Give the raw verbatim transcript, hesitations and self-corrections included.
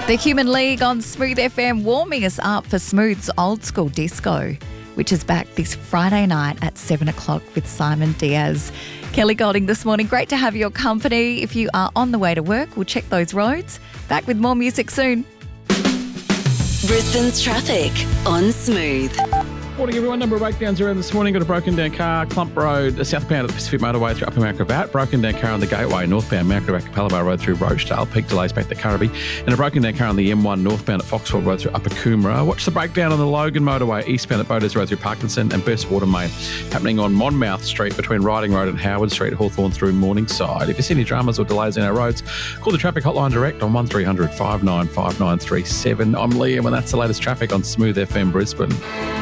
The Human League on Smooth F M warming us up for Smooth's Old School Disco, which is back this Friday night at seven o'clock with Simon Diaz. Kelly Golding this morning. Great to have your company. If you are on the way to work, we'll check those roads. Back with more music soon. Brisbane's traffic on Smooth. Morning everyone, number of breakdowns around this morning. Got a broken down car, Clump Road, southbound at the Pacific Motorway through Upper Mount Gravatt. Broken down car on the Gateway, northbound Mount Gravatt Capalaba Road through Rochdale. Peak delays back to Currabee. And a broken down car on the M one northbound at Foxford Road through Upper Coomera. Watch the breakdown on the Logan Motorway, eastbound at Boders Road through Parkinson. And Burst Water Main happening on Monmouth Street between Riding Road and Howard Street, Hawthorn through Morningside. If you see any dramas or delays in our roads, call the traffic hotline direct on one three hundred five nine five nine three seven. I'm Liam and that's the latest traffic on Smooth F M Brisbane.